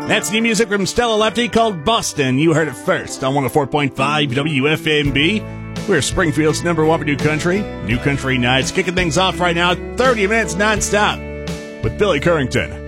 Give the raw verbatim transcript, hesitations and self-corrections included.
That's new music from Stella Lefty called Boston. You heard it first on one oh four point five W F M B. We're Springfield's number one for New Country. New Country Nights kicking things off right now, thirty minutes nonstop with Billy Currington.